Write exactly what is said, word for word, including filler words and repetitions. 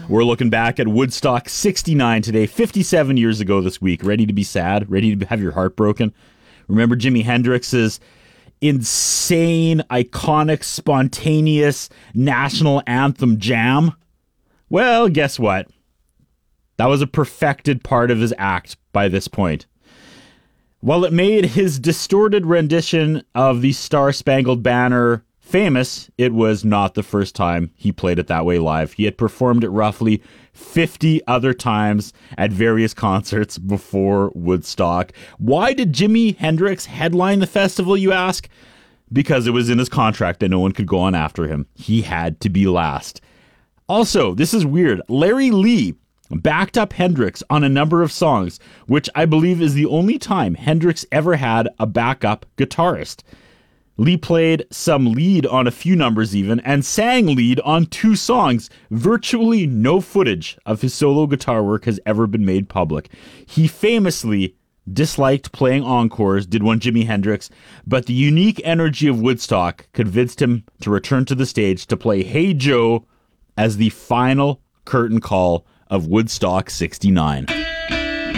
We're looking back at Woodstock sixty-nine today, fifty-seven years ago this week. Ready to be sad? Ready to have your heart broken? Remember Jimi Hendrix's insane, iconic, spontaneous national anthem jam? Well, guess what? That was a perfected part of his act by this point. While it made his distorted rendition of the Star-Spangled Banner famous, it was not the first time he played it that way live. He had performed it roughly fifty other times at various concerts before Woodstock. Why did Jimi Hendrix headline the festival, you ask? Because it was in his contract that no one could go on after him. He had to be last. Also, this is weird. Larry Lee backed up Hendrix on a number of songs, which I believe is the only time Hendrix ever had a backup guitarist. Lee played some lead on a few numbers even, and sang lead on two songs. Virtually no footage of his solo guitar work has ever been made public. He famously disliked playing encores, did one Jimi Hendrix, but the unique energy of Woodstock convinced him to return to the stage to play Hey Joe as the final curtain call of Woodstock sixty-nine.